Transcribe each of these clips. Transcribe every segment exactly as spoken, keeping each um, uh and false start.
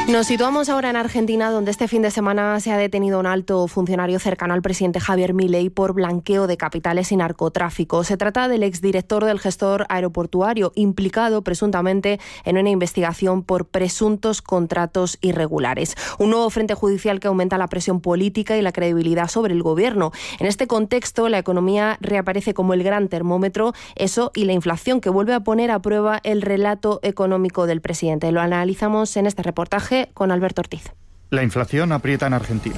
Nos situamos ahora en Argentina, donde este fin de semana se ha detenido un alto funcionario cercano al presidente Javier Milei por blanqueo de capitales y narcotráfico. Se trata del exdirector del gestor aeroportuario, implicado presuntamente en una investigación por presuntos contratos irregulares. Un nuevo frente judicial que aumenta la presión política y la credibilidad sobre el gobierno. En este contexto, la economía reaparece como el gran termómetro, eso y la inflación, que vuelve a poner a prueba el relato económico del presidente. Lo analizamos en este reportaje con Alberto Ortiz. La inflación aprieta en Argentina.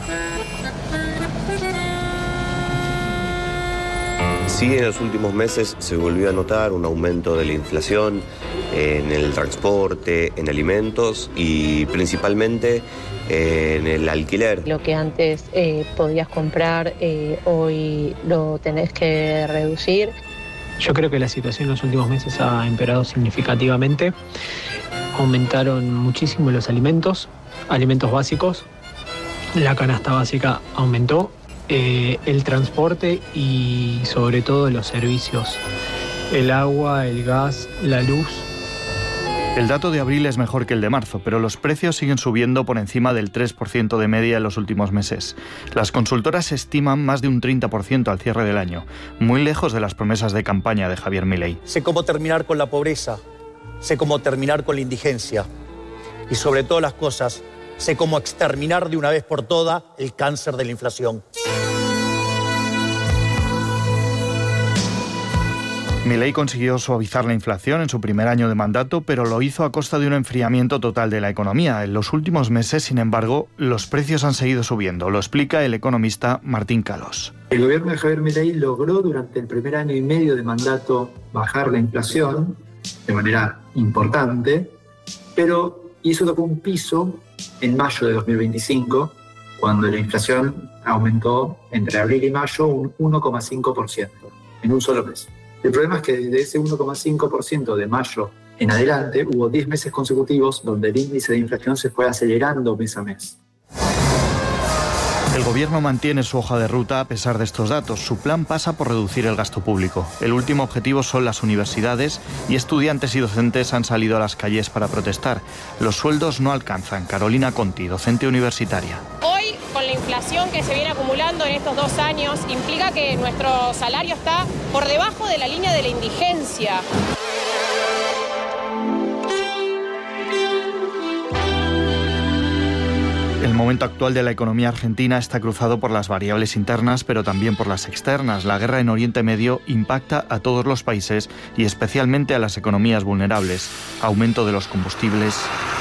Sí, en los últimos meses se volvió a notar un aumento de la inflación en el transporte, en alimentos y principalmente en el alquiler. Lo que antes eh, podías comprar, eh, hoy lo tenés que reducir. Yo creo que la situación en los últimos meses ha empeorado significativamente. Aumentaron muchísimo los alimentos, alimentos básicos. La canasta básica aumentó, eh, el transporte y sobre todo los servicios. El agua, el gas, la luz. El dato de abril es mejor que el de marzo, pero los precios siguen subiendo por encima del tres por ciento de media en los últimos meses. Las consultoras estiman más de un treinta por ciento al cierre del año, muy lejos de las promesas de campaña de Javier Milei. Sé cómo terminar con la pobreza, sé cómo terminar con la indigencia y sobre todas las cosas, sé cómo exterminar de una vez por todas el cáncer de la inflación. Milei consiguió suavizar la inflación en su primer año de mandato, pero lo hizo a costa de un enfriamiento total de la economía. En los últimos meses, sin embargo, los precios han seguido subiendo. Lo explica el economista Martín Calos. El gobierno de Javier Milei logró durante el primer año y medio de mandato bajar la inflación de manera importante, pero hizo tocó un piso en mayo de dos mil veinticinco, cuando la inflación aumentó entre abril y mayo un uno coma cinco por ciento en un solo mes. El problema es que desde ese uno coma cinco por ciento de mayo en adelante hubo diez meses consecutivos donde el índice de inflación se fue acelerando mes a mes. El gobierno mantiene su hoja de ruta a pesar de estos datos. Su plan pasa por reducir el gasto público. El último objetivo son las universidades y estudiantes y docentes han salido a las calles para protestar. Los sueldos no alcanzan. Carolina Conti, docente universitaria. Hoy, con la inflación que se viene acumulando en estos dos años, implica que nuestro salario está por debajo de la línea de la indigencia. El momento actual de la economía argentina está cruzado por las variables internas, pero también por las externas. La guerra en Oriente Medio impacta a todos los países y especialmente a las economías vulnerables. Aumento de los combustibles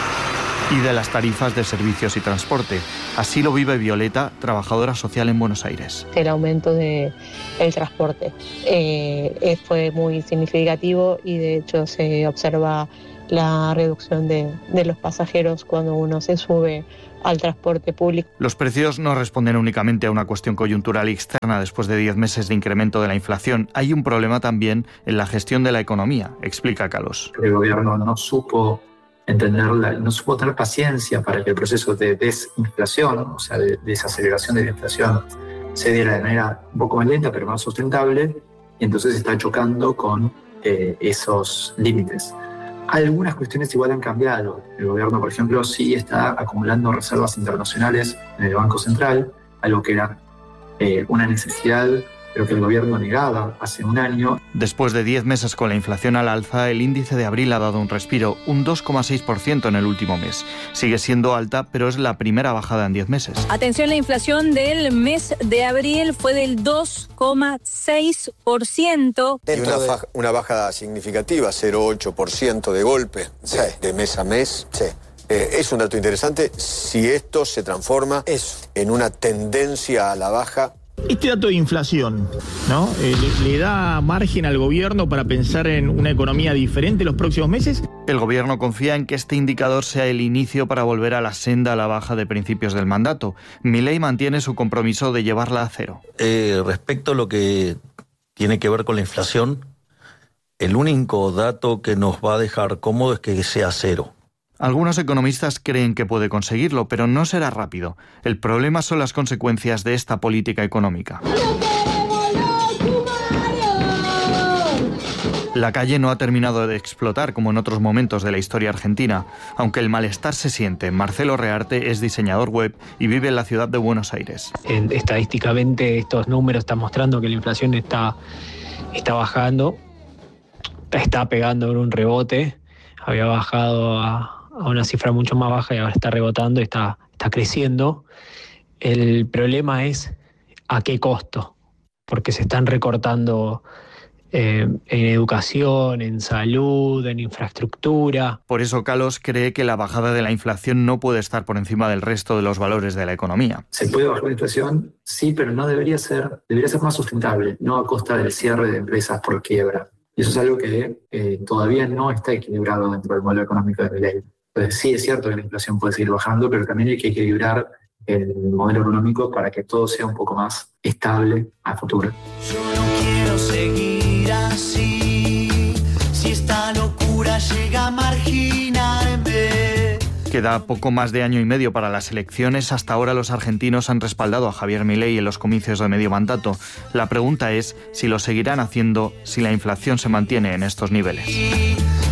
y de las tarifas de servicios y transporte. Así lo vive Violeta, trabajadora social en Buenos Aires. El aumento del transporte eh, fue muy significativo y de hecho se observa la reducción de, de los pasajeros cuando uno se sube al transporte público. Los precios no responden únicamente a una cuestión coyuntural y externa después de diez meses de incremento de la inflación. Hay un problema también en la gestión de la economía, explica Calos. El gobierno no supo entenderla, no supo tener paciencia para que el proceso de desinflación, o sea, de desaceleración de la inflación, se diera de manera un poco más lenta, pero más sustentable, y entonces está chocando con eh, esos límites. Algunas cuestiones igual han cambiado. El gobierno, por ejemplo, sí está acumulando reservas internacionales en el Banco Central, algo que era eh, una necesidad, pero que el gobierno negaba hace un año. Después de diez meses con la inflación al alza, el índice de abril ha dado un respiro, un dos coma seis por ciento en el último mes. Sigue siendo alta, pero es la primera bajada en diez meses. Atención, la inflación del mes de abril fue del dos coma seis por ciento. Y una, fa- una bajada significativa, cero coma ocho por ciento de golpe, sí, de mes a mes. Sí. Eh, es un dato interesante si esto se transforma Eso. en una tendencia a la baja. Este dato de inflación, ¿no? Eh, le, ¿Le da margen al gobierno para pensar en una economía diferente en los próximos meses? El gobierno confía en que este indicador sea el inicio para volver a la senda a la baja de principios del mandato. Milei mantiene su compromiso de llevarla a cero. Eh, respecto a lo que tiene que ver con la inflación, el único dato que nos va a dejar cómodo es que sea cero. Algunos economistas creen que puede conseguirlo, pero no será rápido. El problema son las consecuencias de esta política económica. La calle no ha terminado de explotar como en otros momentos de la historia argentina, aunque el malestar se siente. Marcelo Rearte es diseñador web y vive en la ciudad de Buenos Aires. Estadísticamente estos números están mostrando que la inflación está, está bajando, está pegando en un rebote, había bajado a, a una cifra mucho más baja y ahora está rebotando, está, está creciendo. El problema es a qué costo, porque se están recortando Eh, en educación, en salud, en infraestructura. Por eso Kalos cree que la bajada de la inflación no puede estar por encima del resto de los valores de la economía. ¿Se puede bajar la inflación? Sí, pero no debería ser, debería ser más sustentable, no a costa del cierre de empresas por quiebra. Y eso es algo que eh, todavía no está equilibrado dentro del modelo económico de Milei. Entonces sí es cierto que la inflación puede seguir bajando, pero también hay que equilibrar el modelo económico para que todo sea un poco más estable a futuro. Yo no quiero seguir así, si esta locura llega a marginarme. Queda poco más de año y medio para las elecciones. Hasta ahora los argentinos han respaldado a Javier Milei en los comicios de medio mandato. La pregunta es si lo seguirán haciendo si la inflación se mantiene en estos niveles.